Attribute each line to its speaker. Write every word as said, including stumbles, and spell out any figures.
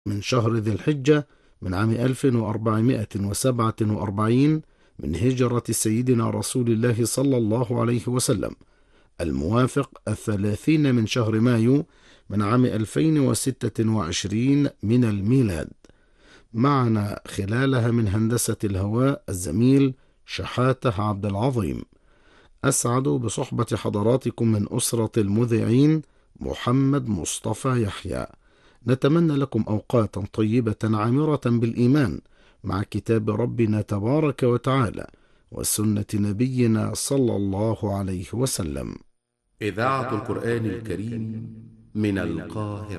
Speaker 1: من شهر ذي الحجة من عام ألف وأربعمائة وسبعة وأربعين من هجرة سيدنا رسول الله صلى الله عليه وسلم، الموافق الثلاثين من شهر مايو من عام ألفين وستة وعشرين من الميلاد. معنا خلالها من هندسة الهواء الزميل شحاته عبد العظيم. أسعد بصحبة حضراتكم من أسرة المذيعين محمد مصطفى يحيى. نتمنى لكم أوقاتا طيبة عامرة بالإيمان مع كتاب ربنا تبارك وتعالى وسنة نبينا صلى الله عليه وسلم.
Speaker 2: إذاعة القرآن الكريم من القاهرة.